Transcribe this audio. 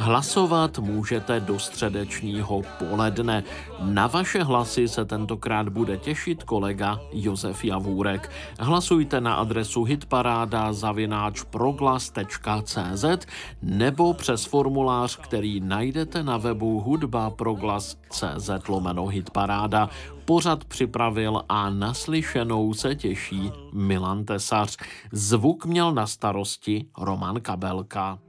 Hlasovat můžete do středečního poledne. Na vaše hlasy se tentokrát bude těšit kolega Josef Javůrek. Hlasujte na adresu hitparáda@proglas.cz nebo přes formulář, který najdete na webu hudbaproglas.cz/hitparáda. Pořad připravil a naslyšenou se těší Milan Tesař. Zvuk měl na starosti Roman Kabelka.